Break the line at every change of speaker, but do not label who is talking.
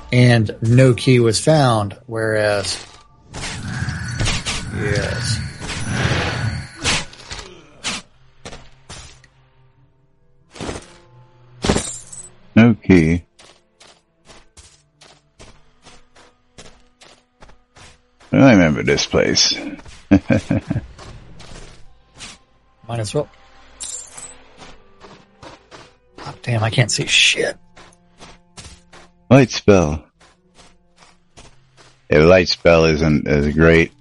and no key was found, whereas, yes.
No key. I remember this place.
Might as well. Oh, damn, I can't see shit.
Light spell. Yeah, light spell isn't as great.